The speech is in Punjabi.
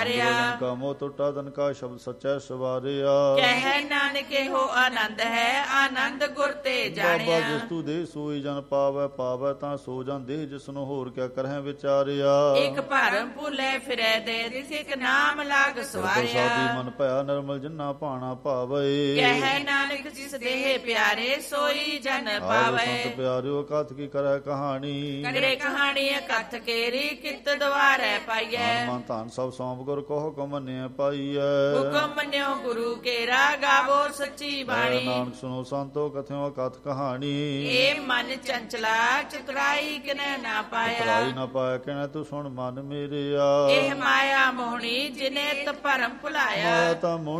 ਵਾਰਿਆ। ਕਾ ਮੋਹ ਟੁੱਟਾ ਤਨ ਕਾ ਸ਼ਬਦ ਸੱਚੈ ਸਵਾਰਿਆ। ਕਹਿ ਨਾਨਕ ਇਹੋ ਆਨੰਦ ਹੈ, ਆਨੰਦ ਗੁਰ ਤੇ ਬਾਬਾ ਜਾਣਿਆ। ਜਿਸ ਤੂ ਦੇ ਸੋਈ ਜਨ ਪਾਵੈ, ਪਾਵੈ ਤਾਂ ਸੋ ਜਨ ਦੇ ਜਿਸਨੂੰ ਹੋਰ ਕਿਆ ਕਰਹਿ ਵਿਚਾਰਿਆ। ਇੱਕ ਭਰਮ ਭੁਲੇ ਫਿਰੈ ਦੇ ਇੱਕ ਨਾਮ ਲਾਗ ਸਵਾਰਿਆ। ਸਾਡੀ ਮਨ ਭਇਆ ਨਿਰਮਲ ਜਿਨਾ ਭਾਣਾ ਭਾਵੇ। ਕਹਿ ਨਾਨਕ ਜਿਸ ਦੇਹ ਪਿਆਰੇ ਸੋਈ ਜਨ ਪਾਵੇ। ਸੰਤ ਪਿਆਰਿਓ ਕਥ ਕੀ ਕਰੈ ਕਹਾਣੀ। ਕਰੇ ਕਹਾਣੀ ਕਥ ਕੇਰੀ ਕਿਤ ਦਵਾਰੈ ਪਾਈਐ। ਮਨ ਧਨ ਸਭ ਸੌਂਪ ਗੁਰ ਕੋ ਹੁਕਮ ਮੰਨਿਆ ਪਾਈਐ। ਹੁਕਮ ਮੰਨਿਓ ਗੁਰੂ ਕੇਰਾ ਗਾਵੋ ਸੱਚੀ ਬਾਣੀ। ਨਾਨਕ ਸੁਨੋ ਸੰਤੋ ਕਥਿਓ ਕਥ ਕਹਾਣੀ। ਏ ਮਨ ਚੰਚਲਾ ਚਤੁਰਾਈ ਕਿਨੈ ਨਾ ਪਾਇਆ। ਚਤੁਰਾਈ ਨਾ ਪਾਇਆ ਕਿਨੈ ਤੂੰ ਸੁਣ ਮਨ ਮੇਰਿਆ। ਇਹ ਮਾਇਆ ਮੋਹਣੀ ਜਿਨੇ ਤ ਭਰਮ ਭੁਲਾਇਆ। ਮਾਇਆ ਤਾਂ